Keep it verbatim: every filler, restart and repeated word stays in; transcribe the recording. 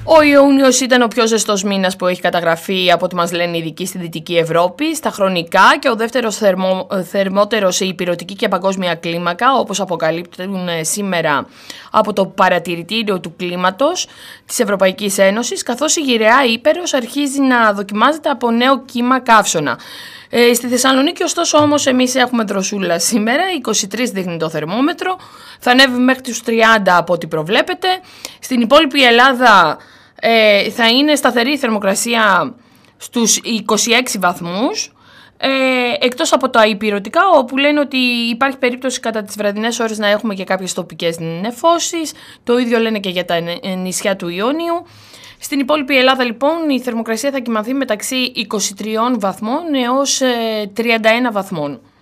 Ο Ιούνιος ήταν ο πιο ζεστός μήνας που έχει καταγραφεί από ό,τι μας λένε οι ειδικοί στη Δυτική Ευρώπη στα χρονικά και ο δεύτερος θερμό, θερμότερος σε ηπειρωτική και παγκόσμια κλίμακα, όπως αποκαλύπτουν σήμερα από το Παρατηρητήριο του Κλίματος της Ευρωπαϊκής Ένωσης, καθώς η γυραιά ύπερος αρχίζει να δοκιμάζεται από νέο κύμα καύσωνα. Ε, στη Θεσσαλονίκη, ωστόσο, όμως, εμείς έχουμε δροσούλα σήμερα, είκοσι τρία δείχνει το θερμόμετρο, θα ανέβει μέχρι τους τριάντα από ό,τι προβλέπετε. Στην υπόλοιπη Ελλάδα ε, θα είναι σταθερή η θερμοκρασία στους είκοσι έξι βαθμούς, ε, εκτός από τα ηπειρωτικά, όπου λένε ότι υπάρχει περίπτωση κατά τις βραδινές ώρες να έχουμε και κάποιες τοπικές νεφώσεις, το ίδιο λένε και για τα νησιά του Ιόνιου. Στην υπόλοιπη Ελλάδα, λοιπόν, η θερμοκρασία θα κυμανθεί μεταξύ είκοσι τριών βαθμών έως τριάντα ένα βαθμών.